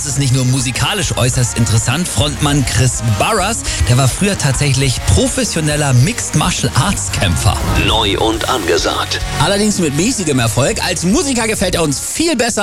das ist nicht nur musikalisch äußerst interessant. Frontmann Chris Barras, der war früher tatsächlich professioneller Mixed Martial Arts Kämpfer. Neu und angesagt. Allerdings mit mäßigem Erfolg. Als Musiker gefällt er uns viel besser